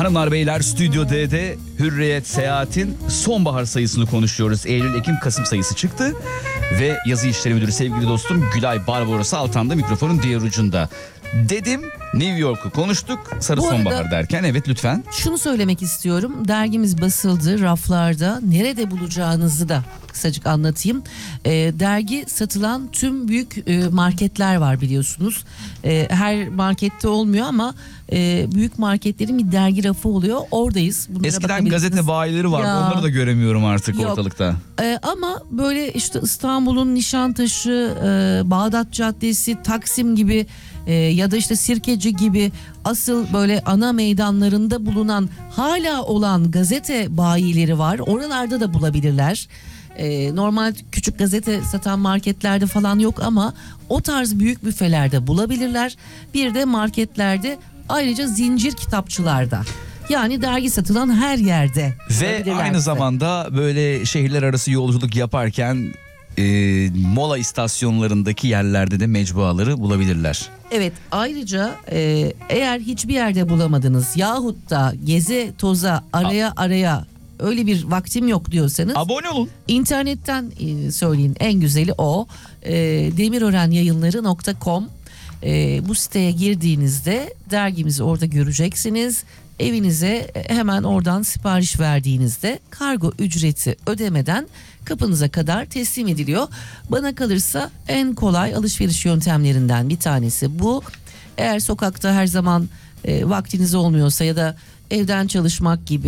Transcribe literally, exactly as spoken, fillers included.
Hanımlar beyler, Stüdyo D'de Hürriyet Seyahat'in sonbahar sayısını konuşuyoruz. Eylül, Ekim, Kasım sayısı çıktı ve yazı işleri müdürü sevgili dostum Gülay Barbaros Altan'da mikrofonun diğer ucunda. Dedim, New York'u konuştuk sarı Bu arada- sonbahar derken. Evet, lütfen. Şunu söylemek istiyorum. Dergimiz basıldı raflarda. Nerede bulacağınızı da kısacık anlatayım. E, dergi satılan tüm büyük e, marketler var biliyorsunuz. E, her markette olmuyor ama e, büyük marketlerin bir dergi rafı oluyor. Oradayız. Bunlara Eskiden bakabilirsiniz. gazete bayileri vardı. Ya. Onları da göremiyorum artık Yok. ortalıkta. Ee, ama böyle işte İstanbul'un Nişantaşı, e, Bağdat Caddesi, Taksim gibi e, ya da işte Sirkeci gibi asıl böyle ana meydanlarında bulunan hala olan gazete bayileri var. Oralarda da bulabilirler. E, normal küçük gazete satan marketlerde falan yok ama o tarz büyük büfelerde bulabilirler. Bir de marketlerde, ayrıca zincir kitapçılarda. Yani dergi satılan her yerde. Ve bulabilirler aynı bizi. zamanda böyle şehirler arası yolculuk yaparken e, mola istasyonlarındaki yerlerde de mecbuaları bulabilirler. Evet, ayrıca e, eğer hiçbir yerde bulamadınız yahut da geze toza araya araya öyle bir vaktim yok diyorsanız Abone olun. internetten e, söyleyin, en güzeli o. E, demirörenyayınları nokta com e, bu siteye girdiğinizde dergimizi orada göreceksiniz. Evinize hemen oradan sipariş verdiğinizde kargo ücreti ödemeden kapınıza kadar teslim ediliyor. Bana kalırsa en kolay alışveriş yöntemlerinden bir tanesi bu. Eğer sokakta her zaman e, vaktiniz olmuyorsa ya da evden çalışmak gibi